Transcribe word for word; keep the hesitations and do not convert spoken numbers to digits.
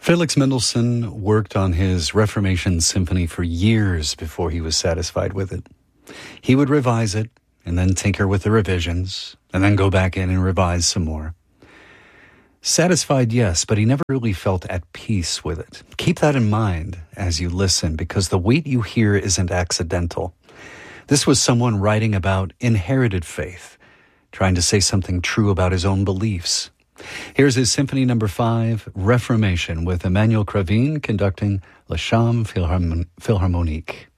Felix Mendelssohn worked on his Reformation Symphony for years before he was satisfied with it. He would revise it and then tinker with the revisions and then go back in and revise some more. Satisfied, yes, but he never really felt at peace with it. Keep that in mind as you listen, because the weight you hear isn't accidental. This was someone writing about inherited faith, trying to say something true about his own beliefs. Here's his Symphony Number Five, Reformation, with Emmanuel Cravin conducting La Chambre Philharmonique.